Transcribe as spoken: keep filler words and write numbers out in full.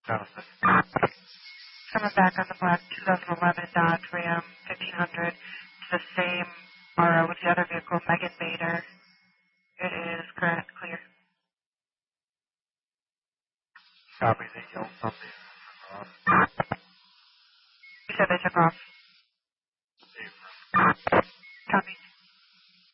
Allison. Coming back on the black two thousand eleven Dodge Ram fifteen hundred. It's the same aura with the other vehicle, Megan Bader. It is current clear. Copy the yield from the You said they took off.